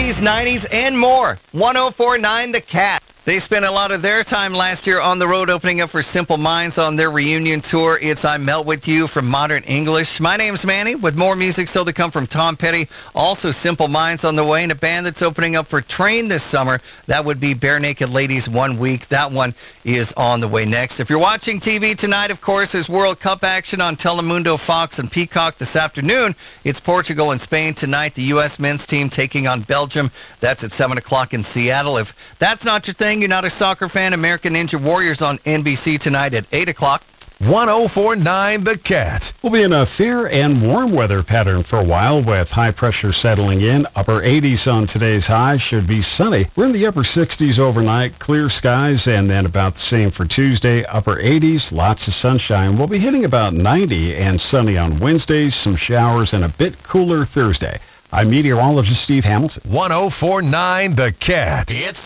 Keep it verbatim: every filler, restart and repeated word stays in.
eighties, nineties, and more. one oh four point nine The Cat. They spent a lot of their time last year on the road opening up for Simple Minds on their reunion tour. It's I Melt With You from Modern English. My name's Manny with more music still to come from Tom Petty. Also Simple Minds on the way, and a band that's opening up for Train this summer. That would be Bare Naked Ladies One Week. That one is on the way next. If you're watching T V tonight, of course, there's World Cup action on Telemundo, Fox, and Peacock this afternoon. It's Portugal and Spain tonight. The U S men's team taking on Belgium. That's at seven o'clock in Seattle. If that's not your thing, you're not a soccer fan, American Ninja Warriors on N B C tonight at eight o'clock. one oh four point nine The Cat. We'll be in a fair and warm weather pattern for a while with high pressure settling in. Upper eighties on today's high. Should be sunny. We're in the upper sixties overnight. Clear skies, and then about the same for Tuesday. Upper eighties, lots of sunshine. We'll be hitting about ninety and sunny on Wednesday. Some showers and a bit cooler Thursday. I'm meteorologist Steve Hamilton. one oh four point nine The Cat. It's